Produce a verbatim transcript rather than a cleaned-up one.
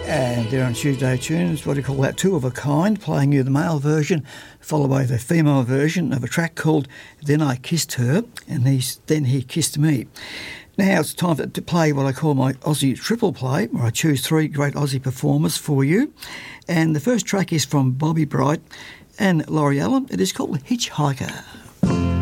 And there on Tuesday Tunes, what do you call that? Two of a Kind, playing you the male version, followed by the female version of a track called Then I Kissed Her, and he's, Then He Kissed Me. Now it's time to play what I call my Aussie triple play, where I choose three great Aussie performers for you. And the first track is from Bobby Bright and Laurie Allen. It is called Hitchhiker.